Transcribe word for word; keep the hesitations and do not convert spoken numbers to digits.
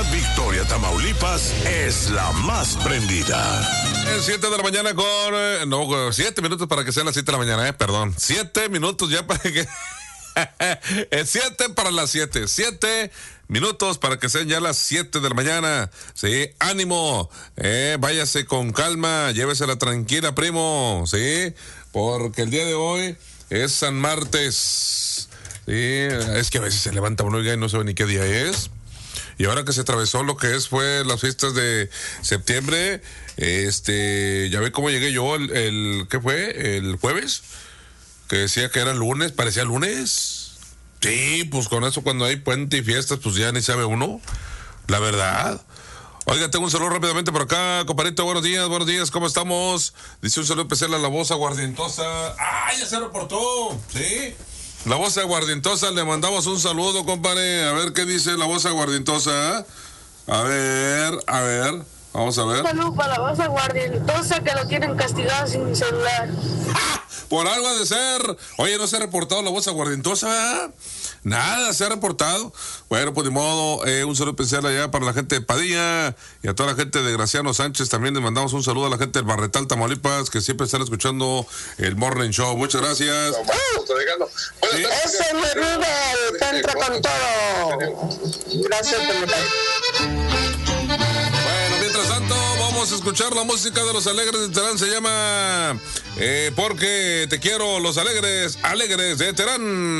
Ciudad Victoria, Tamaulipas, es la más prendida. siete de la mañana con... Eh, no, siete minutos para que sean las siete de la mañana, eh, perdón. siete minutos ya para que... siete para las siete. siete minutos para que sean ya las siete de la mañana. Sí, ánimo. Eh, váyase con calma. Llévesela tranquila, primo. Sí, porque el día de hoy es San Martes. Sí, es que a veces se levanta uno y no sabe ni qué día es. Y ahora que se atravesó lo que es fue las fiestas de septiembre, este, ya ve cómo llegué yo el, el ¿qué fue? El jueves, que decía que era lunes, parecía lunes. Sí, pues con eso cuando hay puente y fiestas, pues ya ni sabe uno, la verdad. Oiga, tengo un saludo rápidamente por acá, compadrito, buenos días, buenos días, ¿cómo estamos? Dice un saludo especial a la voz aguardientosa. ¡Ah, ya se reportó! Sí. La voz aguardientosa, le mandamos un saludo, compadre. A ver qué dice la voz aguardientosa. A ver, a ver, vamos a ver. Un saludo para la voz aguardientosa que lo tienen castigado sin celular. ¡Ja! Por algo ha de ser. Oye, ¿no se ha reportado la voz aguardientosa? Nada, se ha reportado. Bueno, pues de modo, eh, un saludo especial allá para la gente de Padilla y a toda la gente de Graciano Sánchez. También les mandamos un saludo a la gente del Barretal, Tamaulipas, que siempre están escuchando el Morning Show. Muchas gracias. ¿Sí? Ese me vive, te entra con todo. Gracias, Bueno, mientras tanto, vamos a escuchar la música de Los Alegres de Terán. Se llama eh, Porque Te Quiero, Los Alegres, Alegres de Terán.